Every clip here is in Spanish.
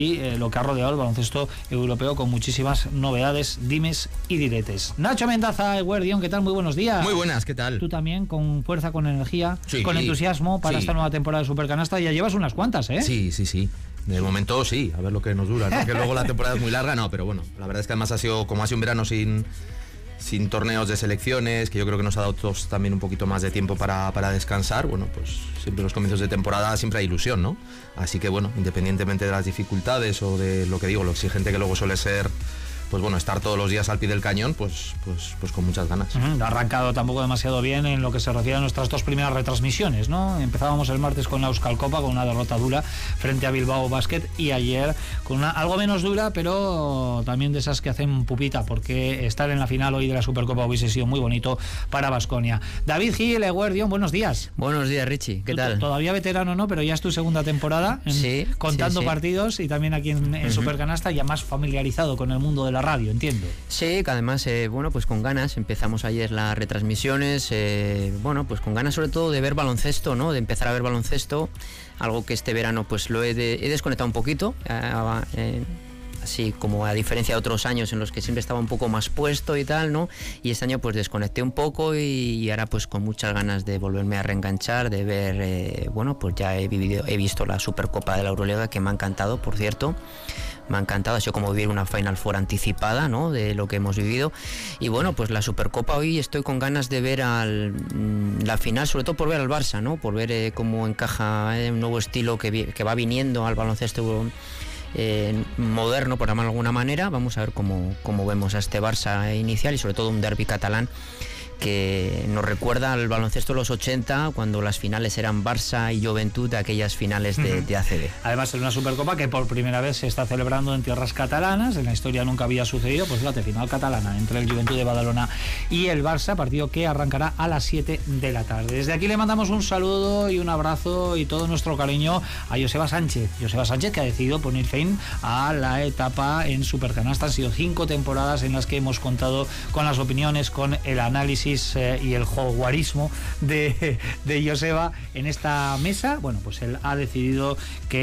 y lo que ha rodeado el baloncesto europeo con muchísimas novedades, dimes y diretes. Nacho Mendaza, Eguerdión, ¿qué tal? Muy buenos días. Muy buenas, ¿qué tal? Tú también, con fuerza, con energía, sí, con entusiasmo para esta nueva temporada de Supercanasta. Ya llevas unas cuantas, ¿eh? Sí. De momento sí, a ver lo que nos dura, ¿no? Que luego la temporada es muy larga, no, pero bueno, la verdad es que además ha sido un verano sin torneos de selecciones, que yo creo que nos ha dado todos también un poquito más de tiempo para descansar. Bueno, pues siempre los comienzos de temporada siempre hay ilusión, ¿no? Así que bueno, independientemente de las dificultades o de lo que digo, lo exigente que luego suele ser, pues bueno, estar todos los días al pie del cañón, pues con muchas ganas. No ha arrancado tampoco demasiado bien en lo que se refiere a nuestras dos primeras retransmisiones, ¿no? Empezábamos el martes con la Euskal Copa, con una derrota dura frente a Bilbao Basket, y ayer con una algo menos dura, pero también de esas que hacen pupita, porque estar en la final hoy de la Supercopa hubiese sido muy bonito para Baskonia. David Gil, Eguerdión, buenos días. Buenos días, Richie, ¿qué tal? Todavía veterano, ¿no? Pero ya es tu segunda temporada contando partidos, y también aquí en Supercanasta, ya más familiarizado con el mundo de la radio, entiendo. Sí, que además, pues con ganas, empezamos ayer las retransmisiones, pues con ganas sobre todo de ver baloncesto, ¿no? De empezar a ver baloncesto, algo que este verano pues lo he desconectado un poquito, así como a diferencia de otros años en los que siempre estaba un poco más puesto y tal, ¿no? Y este año pues desconecté un poco y ahora pues con muchas ganas de volverme a reenganchar, de ver, pues ya he visto la Supercopa de la Euroliga, que me ha encantado, por cierto. Me ha encantado, ha sido como vivir una Final Four anticipada, ¿no? De lo que hemos vivido. Y bueno, pues la Supercopa hoy estoy con ganas de ver la final, sobre todo por ver al Barça, ¿no? Por ver cómo encaja un nuevo estilo que va viniendo al baloncesto moderno, por llamarlo de alguna manera. Vamos a ver cómo vemos a este Barça inicial, y sobre todo un derbi catalán que nos recuerda al baloncesto de los 80, cuando las finales eran Barça y Joventut, de aquellas finales de ACB. Además, es una Supercopa que por primera vez se está celebrando en tierras catalanas. En la historia nunca había sucedido, pues la final catalana entre el Joventut de Badalona y el Barça, partido que arrancará a las 7 de la tarde. Desde aquí le mandamos un saludo y un abrazo y todo nuestro cariño a Joseba Sánchez, que ha decidido poner fin a la etapa en Supercanasta. Han sido 5 temporadas en las que hemos contado con las opiniones, con el análisis y el jaguarismo de Joseba en esta mesa. Bueno, pues él ha decidido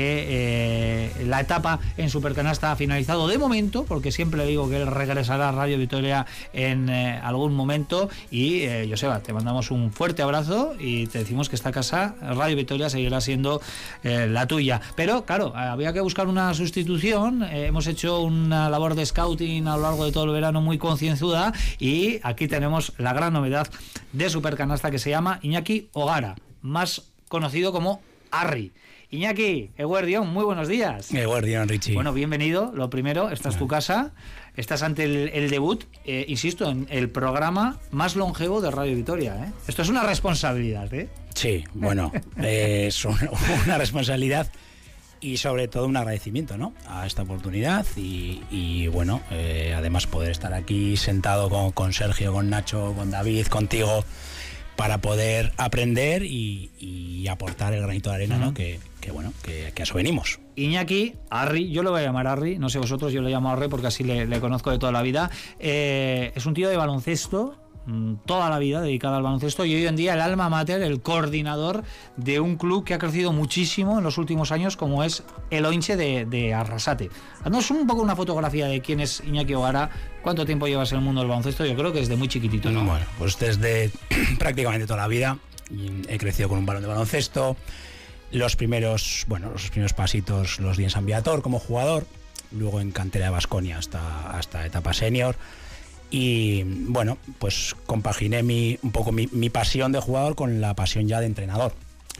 que la etapa en Supercanasta ha finalizado de momento, porque siempre le digo que él regresará a Radio Vitoria en algún momento. Y Joseba, te mandamos un fuerte abrazo y te decimos que esta casa, Radio Vitoria, seguirá siendo la tuya. Pero claro, había que buscar una sustitución. Hemos hecho una labor de scouting a lo largo de todo el verano muy concienzuda, y aquí tenemos la gran novedad de Supercanasta, que se llama Iñaki Ogara, más conocido como Arri. Iñaki, Eguerdión, muy buenos días. Eguerdión, Richie. Bueno, bienvenido. Lo primero, esta es tu casa, estás ante el debut, insisto, en el programa más longevo de Radio Vitoria, ¿eh? Esto es una responsabilidad, ¿eh? Sí, bueno, es una responsabilidad y sobre todo un agradecimiento, ¿no?, a esta oportunidad y bueno, además poder estar aquí sentado con Sergio, con Nacho, con David, contigo, para poder aprender y aportar el granito de arena, ¿no?, que a eso venimos. Iñaki, Arri, yo lo voy a llamar Arri, no sé vosotros, yo le llamo Arri porque así le conozco de toda la vida. Es un tío de baloncesto, toda la vida dedicada al baloncesto, y hoy en día el alma mater, el coordinador de un club que ha crecido muchísimo en los últimos años, como es el Oinche de Arrasate. Haznos un poco una fotografía de quién es Iñaki Ogara. ¿Cuánto tiempo llevas en el mundo del baloncesto? Yo creo que desde muy chiquitito, ¿no? Bueno, pues desde prácticamente toda la vida he crecido con un balón de baloncesto. Los primeros pasitos los di en San Viator como jugador, luego en cantera de Baskonia hasta etapa senior. Y bueno, pues compaginé un poco mi pasión de jugador con la pasión ya de entrenador.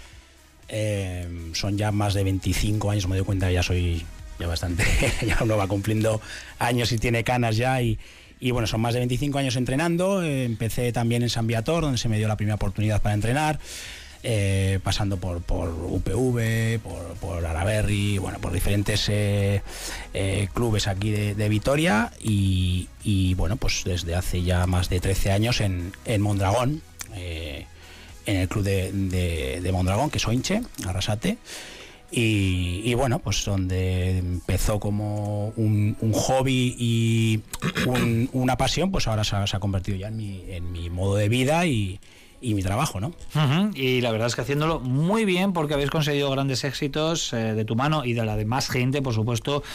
Son ya más de 25 años, me doy cuenta que ya soy bastante, ya uno va cumpliendo años y tiene canas ya, y bueno, son más de 25 años entrenando. Empecé también en San Viator, donde se me dio la primera oportunidad para entrenar, pasando por UPV, por Araberri, bueno, por diferentes clubes aquí de Vitoria, y bueno, pues desde hace ya más de 13 años en Mondragón, en el club de Mondragón, que es Oinche, Arrasate, y bueno, pues donde empezó como un hobby y una pasión, pues ahora se ha convertido ya en mi modo de vida y mi trabajo, ¿no? Y la verdad es que haciéndolo muy bien, porque habéis conseguido grandes éxitos de tu mano y de la de más gente, por supuesto,